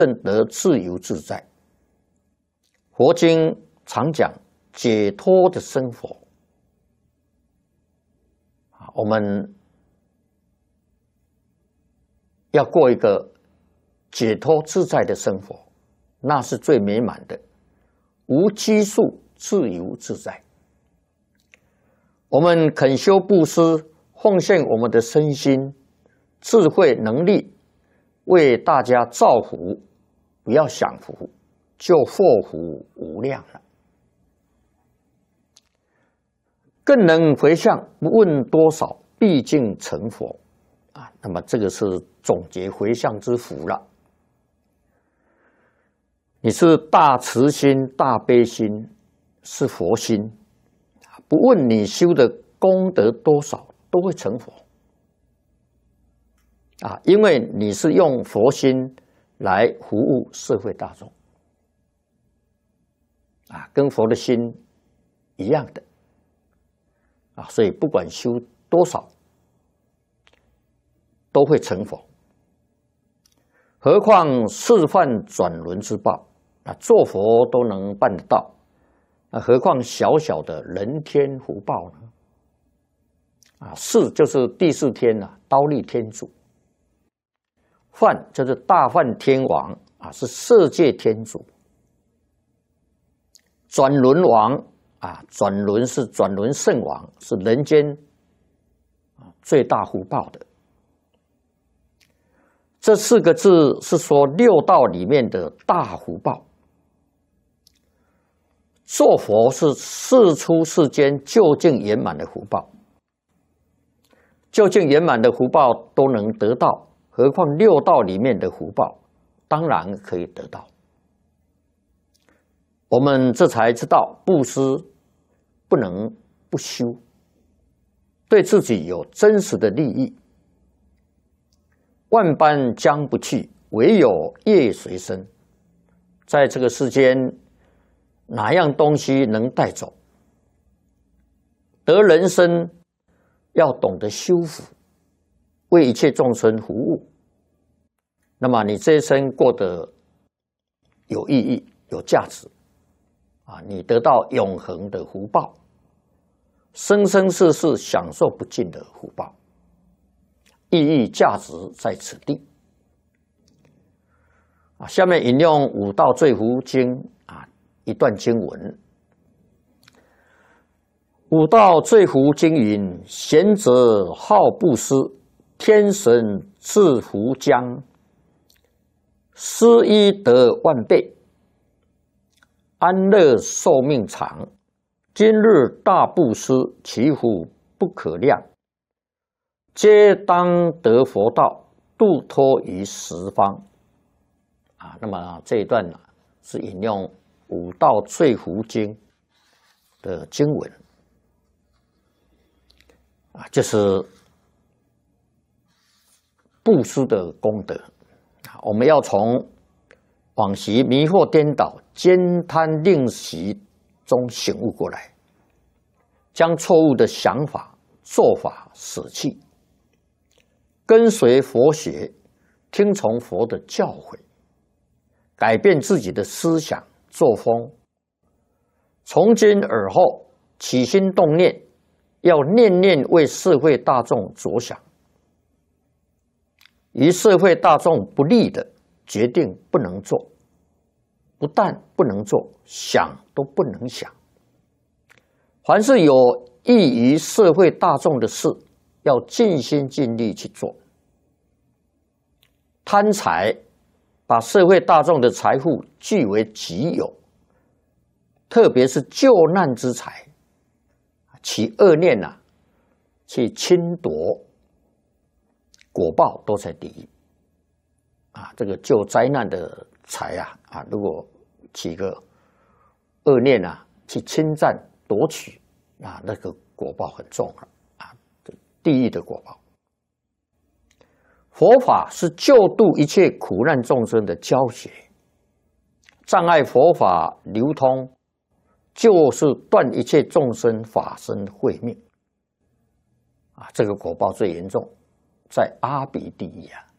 得自由自在。佛经常讲解脱的生活，我们要过一个解脱自在的生活，那是最美满的，无拘束，自由自在。我们肯修布施，奉献我们的身心、智慧、能力，为大家造福，不要享福，就祸福无量了。更能回向，不问多少，毕竟成佛啊！那么这个是总结回向之福了。你是大慈心、大悲心，是佛心，不问你修的功德多少，都会成佛啊！因为你是用佛心来服务社会大众啊，跟佛的心一样的啊，所以不管修多少，都会成佛。何况示范转轮之报啊，做佛都能办得到，何况小小的人天福报呢？啊，示就是第四天呐，忉利天主；梵就是大梵天王啊，是色界天主；转轮王啊，转轮是转轮圣王，是人间最大福报的。这四个字是说六道里面的大福报。做佛是世出世间究竟圆满的福报，究竟圆满的福报都能得到，何况六道里面的福报，当然可以得到。我们这才知道布施不能不修，对自己有真实的利益。万般将不去，唯有业随身。在这个世间，哪样东西能带走？得人生要懂得修福，为一切众生服务。那么你这一生过得有意义、有价值啊！你得到永恒的福报，生生世世享受不尽的福报。意义价值在此地啊！下面引用《五道罪福经》啊一段经文：五道罪福经云：贤者好布施，天神赐福将，施一得万倍，安乐寿命长。今日大布施，其福不可量。皆当得佛道，度脱于十方。啊，那么这一段呢，是引用《五道罪福经》的经文啊，就是布施的功德啊。我们要从往昔迷惑颠倒、兼贪吝惜中醒悟过来，将错误的想法、做法舍弃。跟随佛学，听从佛的教诲，改变自己的思想作风。从今而后，起心动念，要念念为社会大众着想。于社会大众不利的，决定不能做。不但不能做，想都不能想。凡是有益于社会大众的事，要尽心尽力去做。贪财，把社会大众的财富据为己有，特别是救难之财，起恶念去侵夺，果报都在第一。这个救灾难的财如果起个恶念去侵占夺取那个果报很重地狱的果报。佛法是救度一切苦难众生的教学，障碍佛法流通，就是断一切众生法身慧命这个果报最严重，在阿鼻地狱